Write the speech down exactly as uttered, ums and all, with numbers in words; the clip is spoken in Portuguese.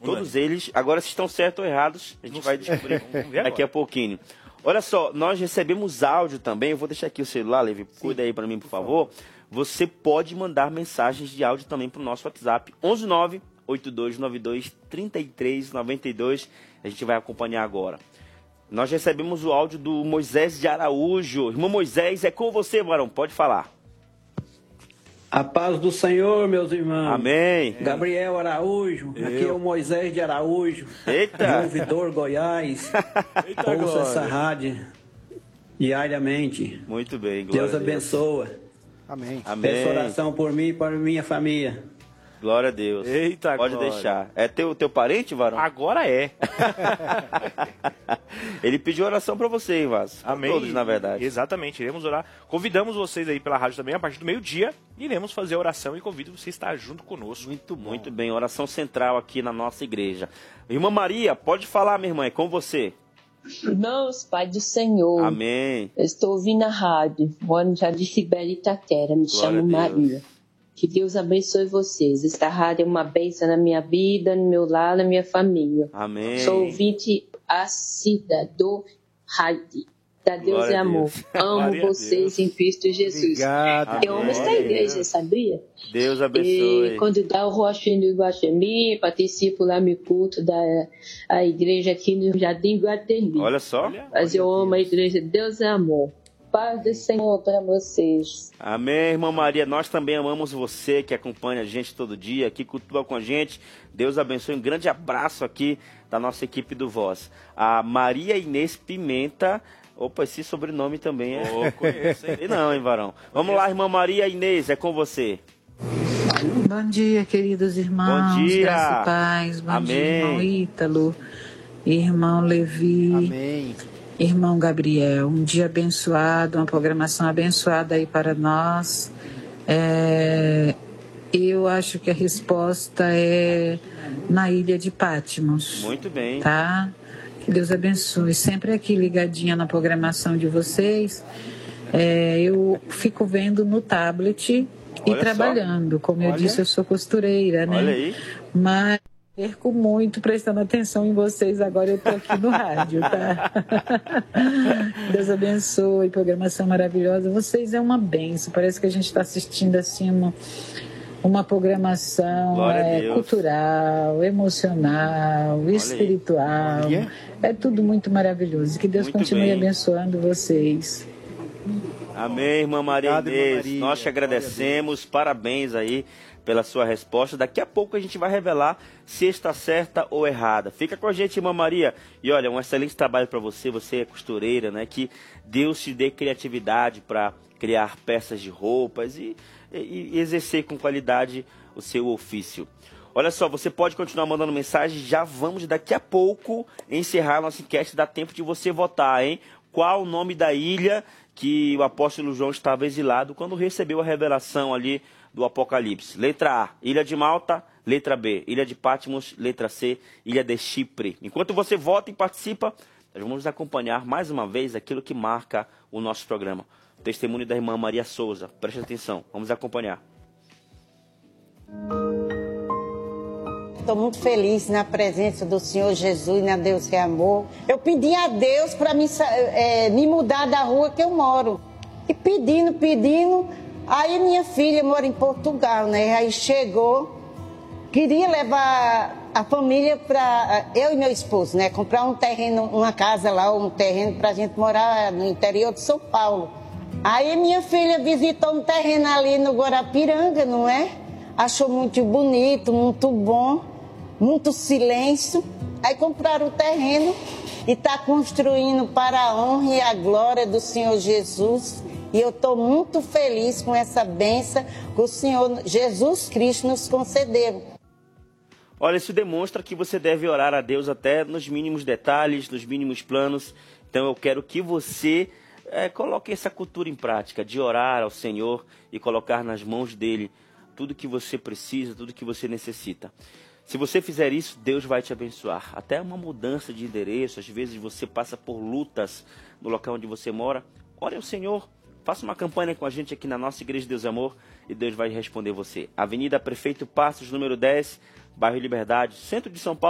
Todos eles, agora se estão certos ou errados, a gente vai descobrir daqui a pouquinho. Olha só, nós recebemos áudio também, eu vou deixar aqui o celular, Levi, cuida aí para mim, por favor. Você pode mandar mensagens de áudio também para o nosso WhatsApp, onze nove oito dois nove dois três três nove dois, a gente vai acompanhar agora. Nós recebemos o áudio do Moisés de Araújo. Irmão Moisés, é com você, varão, pode falar. A paz do Senhor, meus irmãos. Amém. Gabriel Araújo, Eu. aqui é o Moisés de Araújo. Eita. De Ouvidor, Goiás. Eita, ouço essa rádio diariamente. Muito bem, glória Deus abençoa. Amém. Amém. Peço oração por mim e para minha família. Glória a Deus. Eita, pode glória. deixar. É teu, teu parente, varão? Agora é. Ele pediu oração para você, hein, Vaz? Amém. Todos, na verdade. Exatamente, iremos orar. Convidamos vocês aí pela rádio também, a partir do meio-dia, iremos fazer a oração e convido você a estar junto conosco. Muito, muito bem. Oração central aqui na nossa igreja. Irmã Maria, pode falar, minha irmã, é com você. Irmãos, Pai do Senhor. Amém. Eu estou ouvindo a rádio, moro já de Sibeli Itaquera, me Glória chamo Maria. Que Deus abençoe vocês. Esta rádio é uma bênção na minha vida, no meu lar, na minha família. Amém. Sou ouvinte assídua do rádio. Da Deus Glória é amor. Deus. Amo vocês em Cristo Jesus. Obrigado. Eu amo esta igreja, sabia? Deus abençoe. E quando dá o Rocha no Iguatemi, participo lá no culto da a igreja aqui no Jardim Guatemi. Olha só. Mas eu amo a igreja. Deus é amor. Paz do Senhor para vocês. Amém, irmã Maria. Nós também amamos você que acompanha a gente todo dia, que cultua com a gente. Deus abençoe. Um grande abraço aqui da nossa equipe do Voz. A Maria Inês Pimenta. Opa, esse sobrenome também é. Oh, conheço, hein? Não, hein, varão? Vamos lá, irmã Maria Inês, é com você. Bom dia, queridos irmãos. Bom dia. Graça e paz. Bom Amém. dia, irmão Ítalo, irmão Levi. Amém. Irmão Gabriel, um dia abençoado, uma programação abençoada aí para nós. É, eu acho que a resposta é na ilha de Patmos. Muito bem. Tá? Que Deus abençoe. Sempre aqui ligadinha na programação de vocês. É, eu fico vendo no tablet Olha e trabalhando. só. Como eu Olha. disse, eu sou costureira, né? Olha aí. Mas perco muito prestando atenção em vocês. Agora eu tô aqui no rádio, tá? Deus abençoe, programação maravilhosa. Vocês é uma benção. Parece que a gente está assistindo assim uma, uma programação é, cultural, emocional, Olha espiritual. Olha. É tudo muito maravilhoso. Que Deus Muito continue bem. abençoando vocês. Amém, irmã Maria Obrigado, irmã Inês. Maria. Nós te agradecemos. Parabéns aí pela sua resposta. Daqui a pouco a gente vai revelar se está certa ou errada. Fica com a gente, irmã Maria. E olha, um excelente trabalho para você. Você é costureira, né? Que Deus te dê criatividade para criar peças de roupas e, e, e exercer com qualidade o seu ofício. Olha só, você pode continuar mandando mensagem. Já vamos daqui a pouco encerrar a nossa enquete. Dá tempo de você votar, hein? Qual o nome da ilha que o apóstolo João estava exilado quando recebeu a revelação ali do Apocalipse? Letra A, Ilha de Malta. Letra B, Ilha de Patmos. Letra C, Ilha de Chipre. Enquanto você vota e participa, nós vamos acompanhar mais uma vez aquilo que marca o nosso programa. O testemunho da irmã Maria Souza. Preste atenção, vamos acompanhar. Estou muito feliz na presença do Senhor Jesus, na Deus é amor. Eu pedi a Deus para me, é, me mudar da rua que eu moro. E pedindo, pedindo. Aí minha filha mora em Portugal, né? Aí chegou, queria levar a família para... Eu e meu esposo, né? Comprar um terreno, uma casa lá, um terreno para a gente morar no interior de São Paulo. Aí minha filha visitou um terreno ali no Guarapiranga, não é? Achou muito bonito, muito bom. Muito silêncio, aí compraram o terreno e está construindo para a honra e a glória do Senhor Jesus. E eu estou muito feliz com essa bênção que o Senhor Jesus Cristo nos concedeu. Olha, isso demonstra que você deve orar a Deus até nos mínimos detalhes, nos mínimos planos. Então eu quero que você é, coloque essa cultura em prática, de orar ao Senhor e colocar nas mãos dele tudo que você precisa, tudo que você necessita. Se você fizer isso, Deus vai te abençoar. Até uma mudança de endereço, às vezes você passa por lutas no local onde você mora. Ore ao Senhor, faça uma campanha com a gente aqui na nossa Igreja de Deus e Amor e Deus vai responder você. Avenida Prefeito Passos, número dez, bairro Liberdade, centro de São Paulo.